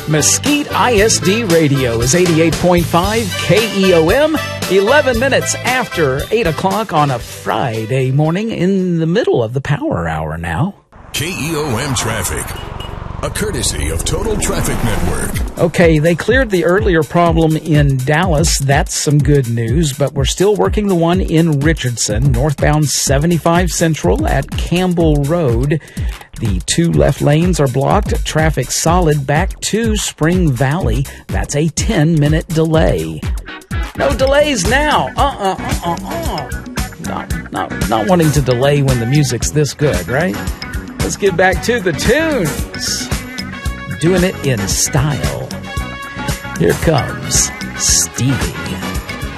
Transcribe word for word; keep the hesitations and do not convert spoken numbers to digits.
Mesquite I S D Radio is eighty-eight point five K E O M, eleven minutes after eight o'clock on a Friday morning in the middle of the power hour now. K E O M Traffic, a courtesy of Total Traffic Network. Okay, they cleared the earlier problem in Dallas. That's some good news, but we're still working the one in Richardson, northbound seventy-five Central at Campbell Road. The two left lanes are blocked. Traffic solid back to Spring Valley. That's a ten-minute delay. No delays now. Uh-uh, uh-uh, uh. Not, not, not wanting to delay when the music's this good, right? Let's get back to the tunes. Doing it in style. Here comes Stevie.